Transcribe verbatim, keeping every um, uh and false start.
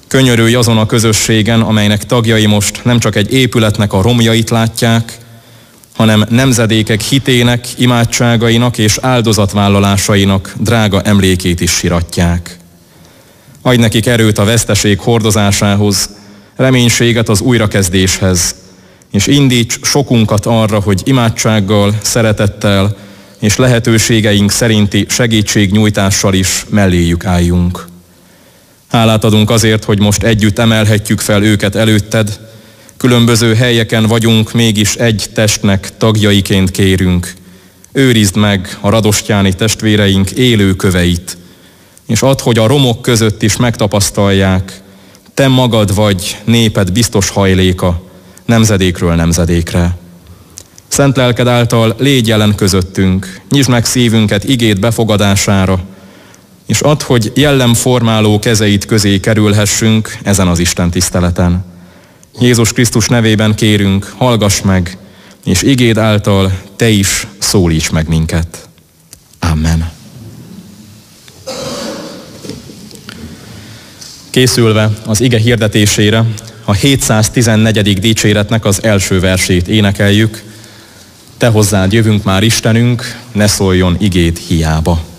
Könyörülj azon a közösségen, amelynek tagjai most nem csak egy épületnek a romjait látják, hanem nemzedékek hitének, imádságainak és áldozatvállalásainak drága emlékét is siratják. Adj nekik erőt a veszteség hordozásához, reménységet az újrakezdéshez, és indíts sokunkat arra, hogy imádsággal, szeretettel és lehetőségeink szerinti segítségnyújtással is melléjük álljunk. Hálát adunk azért, hogy most együtt emelhetjük fel őket előtted, különböző helyeken vagyunk, mégis egy testnek tagjaiként kérünk. Őrizd meg a radostyáni testvéreink élő köveit, és add, hogy a romok között is megtapasztalják, te magad vagy néped biztos hajléka, nemzedékről nemzedékre. Szent lelked által légy jelen közöttünk, nyisd meg szívünket igéd befogadására, és add, hogy jellemformáló kezeit közé kerülhessünk ezen az Isten tiszteleten. Jézus Krisztus nevében kérünk, hallgass meg, és igéd által te is szólíts meg minket. Amen. Készülve az ige hirdetésére a hétszáztizennegyedik dicséretnek az első versét énekeljük. Te hozzád jövünk már, Istenünk, ne szóljon igéd hiába.